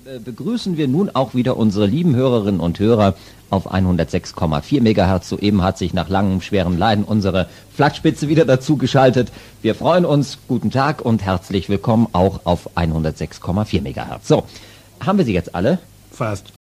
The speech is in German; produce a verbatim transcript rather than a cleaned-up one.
äh, begrüßen wir nun auch wieder unsere lieben Hörerinnen und Hörer auf hundertsechs Komma vier Megahertz. Soeben hat sich nach langem, schweren Leiden unsere Flaggspitze wieder dazu geschaltet. Wir freuen uns. Guten Tag und herzlich willkommen auch auf hundertsechs Komma vier Megahertz. So, haben wir sie jetzt alle? Fast.